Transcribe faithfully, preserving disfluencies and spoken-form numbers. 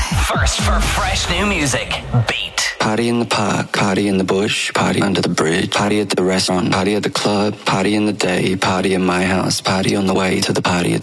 First for fresh new music, Beat. Party in the park, party in the bush, party under the bridge, party at the restaurant, party at the club, party in the day, party in my house, party on the way to the party.